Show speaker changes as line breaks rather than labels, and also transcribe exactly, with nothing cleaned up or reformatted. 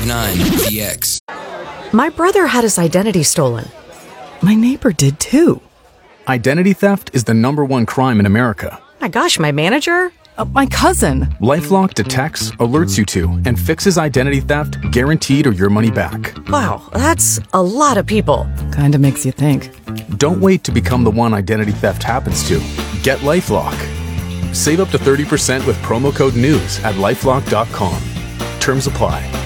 five nine V X.
My brother had his identity stolen. My neighbor did too.
Identity theft is the number one crime in America.
My gosh, my manager?
Uh, my cousin.
LifeLock detects, alerts you to, and fixes identity theft, guaranteed or your money back.
Wow, that's a lot of people.
Kinda makes you think.
Don't wait to become the one identity theft happens to. Get LifeLock. Save up to thirty percent with promo code NEWS at lifelock dot com. Terms apply.